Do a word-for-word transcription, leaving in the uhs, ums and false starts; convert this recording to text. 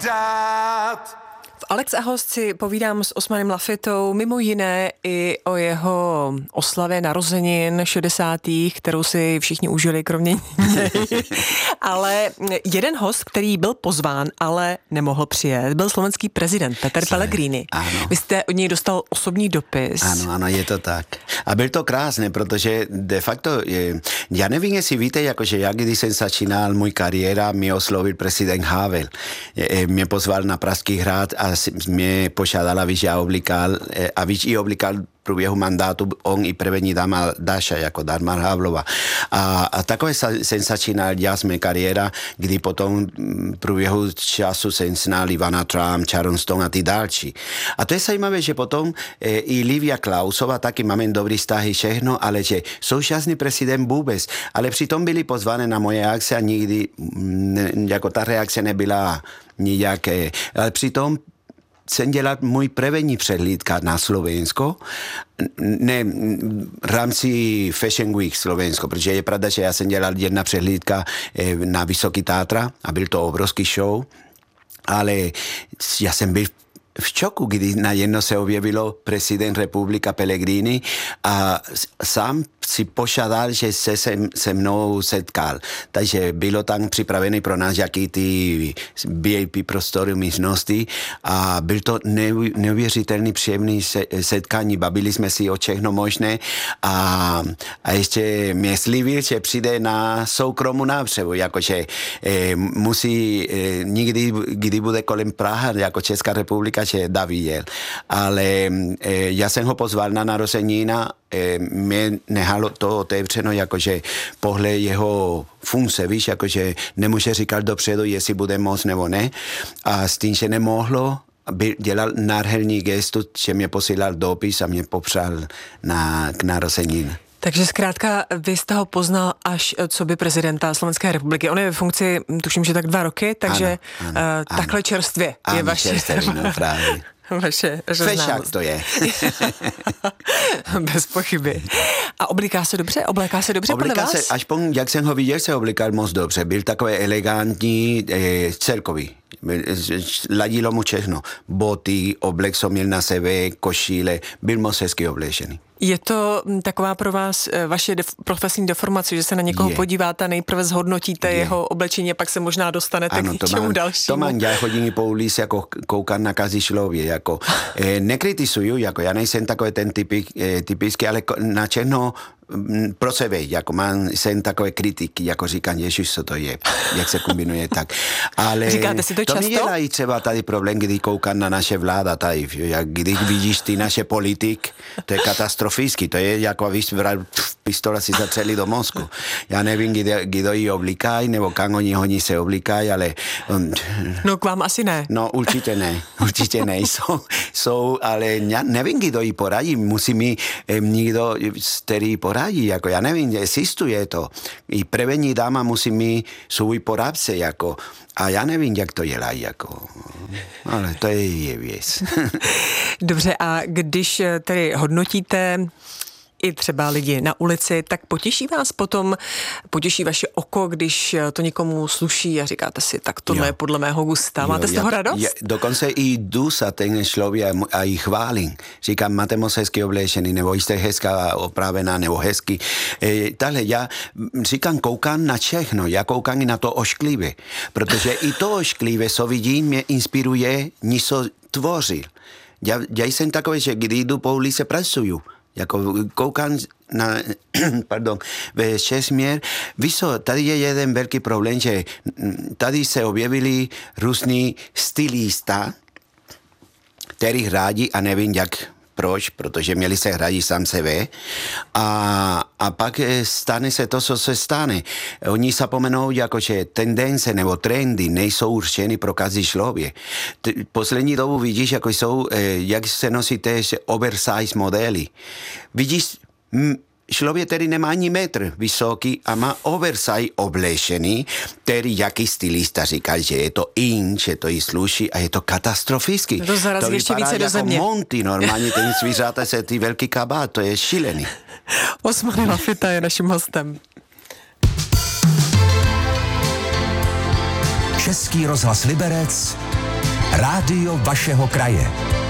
V Alex a host si povídám s Osmanem Lafitou mimo jiné i o jeho oslavě narozenin šedesátých, kterou si všichni užili, kromě něj. Ale jeden host, který byl pozván, ale nemohl přijet, byl slovenský prezident Peter Pellegrini. Ano. Vy jste od něj dostal osobní dopis. Ano, ano, je to tak. A byl to krásné, protože de facto, já nevím, jestli víte, jakože já, když jsem začínal můj kariéra, mě oslovil prezident Havel. Mě pozval na Pražský hrad a mě požádal, abych já oblikal, abych i oblikal v průběhu mandátu on i první dáma Daša, jako Dagmar Havlová. A, a takové jsem začínal já jsme kariéra, kdy potom v průběhu času jsem znal Ivana Trump, Sharon Stone a ty další. A to je zajímavé, že potom e, i Livia Klausová, taky máme dobrý vztahy všechno, ale že současný prezident vůbec, ale přitom byli pozvané na moje akce a nikdy ne, jako ta reakce nebyla nijaké. Ale přitom jsem dělal můj první přehlídka na Slovensko, ne v rámci Fashion Week Slovensko, protože je pravda, že já jsem dělal jedna přehlídka na Vysoký Tátra a byl to obrovský show, ale já jsem byl v šoku, kdy najednou se objevilo prezident republika Pellegrini a sám si požádal, že se se mnou setkal. Takže bylo tam připravený pro nás jaký ty V I P prostory místnosti a byl to neuvěřitelný příjemný setkání. Bavili jsme si o všechno možné a, a ještě mě slíbil, že přijde na soukromou návštěvu, jakože eh, musí eh, nikdy, kdy bude kolem Praha, jako Česká republika, že David, ale eh, já jsem ho pozval na narozenina, eh, mě nehalo to otevřeno, jakože pohled jeho funkce, víš, jakože nemůže říkat dopředu, jestli bude moc nebo ne, a s tím, že nemohlo, by dělal nádherný gestu, že mě posílal dopis a mě popřál na, k narozenin. Takže zkrátka vy jste ho poznal až co by prezidenta Slovenské republiky. On je ve funkci, tuším, že tak dva roky, takže ano, ano, uh, takhle ano. čerstvě ano, je vaše... Čerstvě, no právě. Vaše Fešák to je. Bez pochyby. A obliká se dobře? Obléká se dobře obliká podle vás? Se, aspoň jak jsem ho viděl, se oblikal moc dobře. Byl takový elegantní, eh, celkový. Ladilo mu všechno. Boty, oblek, co měl na sebe, košíle. Byl moc hezky oblečený. Je to taková pro vás vaše def- profesní deformace, že se na někoho je. podíváte a nejprve zhodnotíte je. jeho oblečení, pak se možná dostanete ano, k něčemu dalšímu. To mám, já chodím po ulici, jako koukám na každý člověk, jako eh, nekritizuju, jako já nejsem takový ten typik, eh, typický, ale na černo pro sebe, jako mám, jsem takové kritiky, jako říkám, ježiš, co to je, jak se kombinuje tak. Ale říkáte si to, to často? To mi dělají třeba tady problém, kdy koukám na naše vláda tady, jak když vidíš ty naše politik, to je katastrofický, to je jako víš, pistola si zatřeli do mozku. Já nevím, kde, kdo ji oblikají, nebo kam oni, oni se oblikají, ale... Um, no k vám asi ne. No určitě ne, určitě ne, jsou, jsou ale já nevím, kdo ji poradí, musí mi eh, někdo, který poradí, jako já nevím, existuje to. I první dáma musí mít svůj poradce, jako, a já nevím, jak to dělají, jako, ale to je, je věc. Dobře, a když tedy hodnotíte i třeba lidi na ulici, tak potěší vás potom, potěší vaše oko, když to někomu sluší a říkáte si, tak tohle jo. je podle mého gusta. Máte jo, z toho já, radost? Já, dokonce i jdu za ten člověk a i chválím. Říkám, máte moc hezky oblečený, nebo jste hezká opravená, nebo hezky. E, tahle, já říkám, koukám na všechno, já koukám i na to ošklivé, protože i to ošklivé, co vidím, mě inspiruje něco tvořit. Já, já jsem takový, že když jdu po ulici, pracuju. Jako koukám na, pardon, ve šesměr. Víš co, tady je jeden velký problém, že tady se objevili různí stylista, který hrají a nevím jak, proč, protože měli se hrají sám sebe a, a pak stane se to, co se stane. Oni zapomenou, jakože tendence nebo trendy nejsou určeny pro každý člověk. Poslední dobu vidíš, jako jsou, jak se nosí tež oversize modely. Vidíš, člověk, který nemá ani metr vysoký a má oversize oblečený, který jaký stylista říká, že je to in, že to jí sluší a je to katastrofický. To zarazí ještě více do země. To vypadá jako Monty, normálně ten zvířata se ty velký kabát, to je šílený. Osman Lafita je naším hostem. Český rozhlas Liberec, Rádio vašeho kraje.